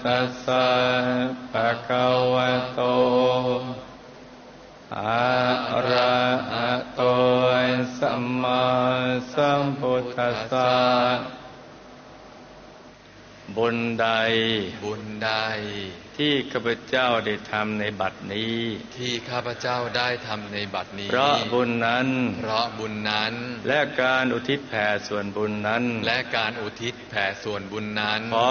ตัสสะภะคะวะโตอะระหะโตสัมมาสัมพุทธัสสะบุญใดที่ข้าพเจ้าได้ทำในบัดนี้เพราะบุญนั้นและการอุทิศแผ่ส่วนบุญนั้น